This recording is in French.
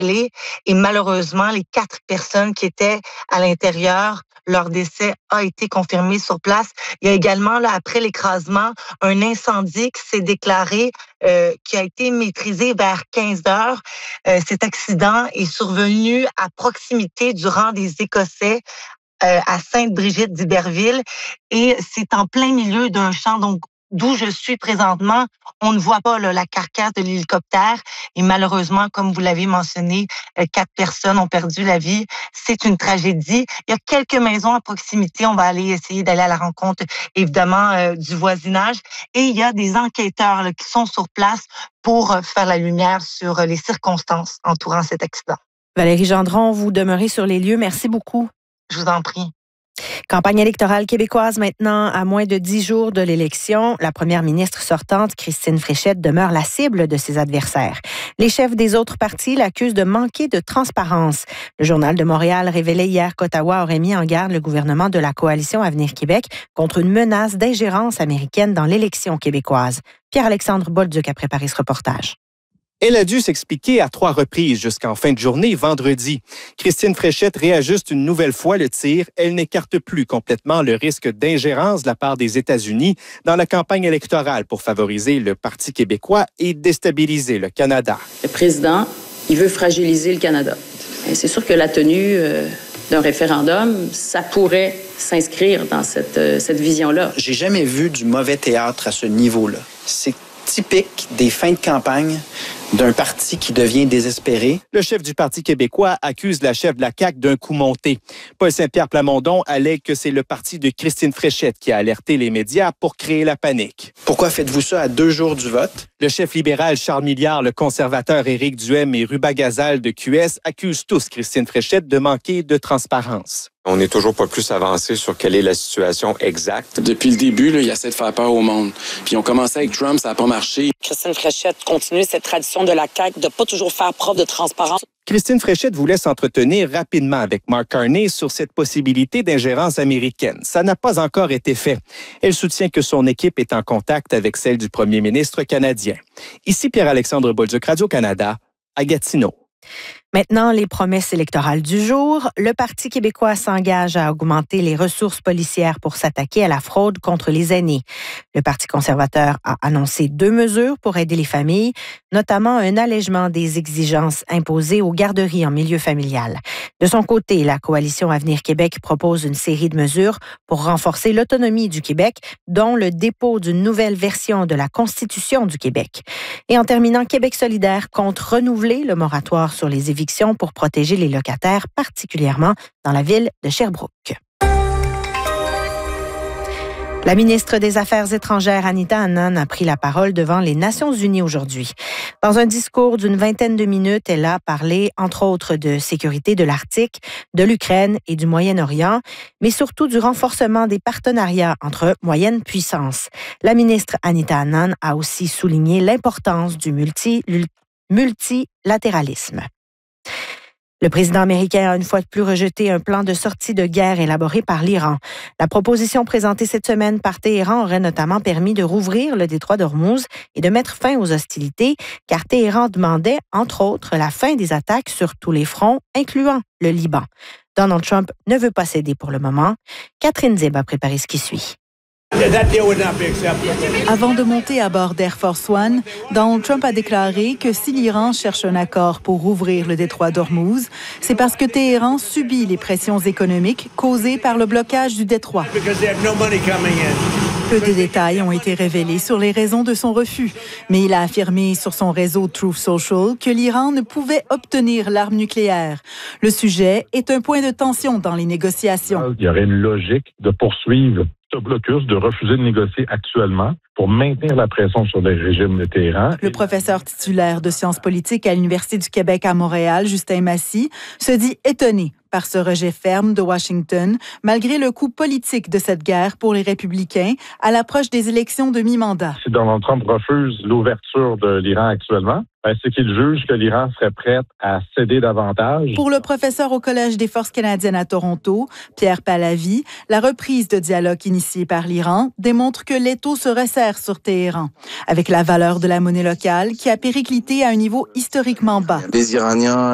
et malheureusement, les 4 personnes qui étaient à l'intérieur, leur décès a été confirmé sur place. Il y a également, là, après l'écrasement, un incendie qui s'est déclaré, qui a été maîtrisé vers 15 heures. Cet accident est survenu à proximité du rang des Écossais à Sainte-Brigitte d'Iberville et c'est en plein milieu d'un champ. Donc, d'où je suis présentement, on ne voit pas là, la carcasse de l'hélicoptère et malheureusement, comme vous l'avez mentionné, 4 personnes ont perdu la vie. C'est une tragédie. Il y a quelques maisons à proximité. On va aller essayer d'aller à la rencontre, évidemment, du voisinage. Et il y a des enquêteurs là, qui sont sur place pour faire la lumière sur les circonstances entourant cet accident. Valérie Gendron, vous demeurez sur les lieux. Merci beaucoup. Je vous en prie. Campagne électorale québécoise maintenant, à moins de 10 jours de l'élection. La première ministre sortante, Christine Fréchette, demeure la cible de ses adversaires. Les chefs des autres partis l'accusent de manquer de transparence. Le Journal de Montréal révélait hier qu'Ottawa aurait mis en garde le gouvernement de la coalition Avenir Québec contre une menace d'ingérence américaine dans l'élection québécoise. Pierre-Alexandre Bolduc a préparé ce reportage. Elle a dû s'expliquer à 3 reprises jusqu'en fin de journée vendredi. Christine Fréchette réajuste une nouvelle fois le tir. Elle n'écarte plus complètement le risque d'ingérence de la part des États-Unis dans la campagne électorale pour favoriser le Parti québécois et déstabiliser le Canada. Le président, il veut fragiliser le Canada. Et c'est sûr que la tenue d'un référendum, ça pourrait s'inscrire dans cette vision-là. J'ai jamais vu du mauvais théâtre à ce niveau-là. C'est typique des fins de campagne d'un parti qui devient désespéré. Le chef du Parti québécois accuse la chef de la CAQ d'un coup monté. Paul Saint-Pierre Plamondon allègue que c'est le parti de Christine Fréchette qui a alerté les médias pour créer la panique. Pourquoi faites-vous ça à 2 jours du vote? Le chef libéral Charles Milliard, le conservateur Éric Duhem et Ruba Gazal de QS accusent tous Christine Fréchette de manquer de transparence. On n'est toujours pas plus avancé sur quelle est la situation exacte. Depuis le début, il essaie de faire peur au monde. Puis on commençait avec Trump, ça n'a pas marché. Christine Fréchette continue cette tradition de la CAQ de pas toujours faire preuve de transparence. Christine Fréchette voulait s'entretenir rapidement avec Mark Carney sur cette possibilité d'ingérence américaine. Ça n'a pas encore été fait. Elle soutient que son équipe est en contact avec celle du premier ministre canadien. Ici Pierre-Alexandre Bolduc, Radio-Canada, à Gatineau. Maintenant, les promesses électorales du jour. Le Parti québécois s'engage à augmenter les ressources policières pour s'attaquer à la fraude contre les aînés. Le Parti conservateur a annoncé 2 mesures pour aider les familles, notamment un allègement des exigences imposées aux garderies en milieu familial. De son côté, la coalition Avenir Québec propose une série de mesures pour renforcer l'autonomie du Québec, dont le dépôt d'une nouvelle version de la Constitution du Québec. Et en terminant, Québec solidaire compte renouveler le moratoire sur les évictions pour protéger les locataires, particulièrement dans la ville de Sherbrooke. La ministre des Affaires étrangères, Anita Anand, a pris la parole devant les Nations unies aujourd'hui. Dans un discours d'une vingtaine de minutes, elle a parlé, entre autres, de sécurité de l'Arctique, de l'Ukraine et du Moyen-Orient, mais surtout du renforcement des partenariats entre moyennes puissances. La ministre Anita Anand a aussi souligné l'importance du multilatéralisme. Le président américain a une fois de plus rejeté un plan de sortie de guerre élaboré par l'Iran. La proposition présentée cette semaine par Téhéran aurait notamment permis de rouvrir le détroit d'Ormuz et de mettre fin aux hostilités, car Téhéran demandait, entre autres, la fin des attaques sur tous les fronts, incluant le Liban. Donald Trump ne veut pas céder pour le moment. Catherine Zeb a préparé ce qui suit. Avant de monter à bord d'Air Force One, Donald Trump a déclaré que si l'Iran cherche un accord pour rouvrir le détroit d'Ormuz, c'est parce que Téhéran subit les pressions économiques causées par le blocage du détroit. Peu de détails ont été révélés sur les raisons de son refus, mais il a affirmé sur son réseau Truth Social que l'Iran ne pouvait obtenir l'arme nucléaire. Le sujet est un point de tension dans les négociations. Il y aurait une logique de poursuivre ce blocus, de refuser de négocier actuellement pour maintenir la pression sur le régime de Téhéran. Le professeur titulaire de sciences politiques à l'Université du Québec à Montréal, Justin Massy, se dit étonné par ce rejet ferme de Washington, malgré le coût politique de cette guerre pour les républicains à l'approche des élections de mi-mandat. Si Donald Trump refuse l'ouverture de l'Iran actuellement, c'est qu'il juge que l'Iran serait prête à céder davantage. Pour le professeur au Collège des Forces canadiennes à Toronto, Pierre Pallavi, la reprise de dialogue initiée par l'Iran démontre que l'étau se resserre sur Téhéran, avec la valeur de la monnaie locale qui a périclité à un niveau historiquement bas. Les Iraniens